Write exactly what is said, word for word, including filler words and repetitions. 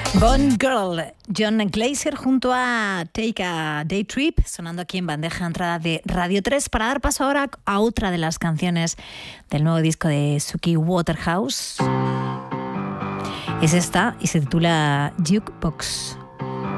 Gone Girl, John Glaser junto a Take a Day Trip, sonando aquí en bandeja entrada de Radio tres, para dar paso ahora a otra de las canciones del nuevo disco de Suki Waterhouse. Es esta y se titula Jukebox.